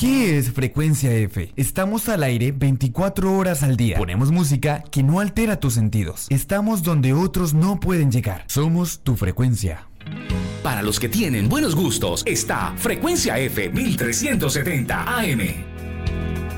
¿Qué es Frecuencia F? Estamos al aire 24 horas al día. Ponemos música que no altera tus sentidos. Estamos donde otros no pueden llegar. Somos tu frecuencia. Para los que tienen buenos gustos, está Frecuencia F 1370 AM.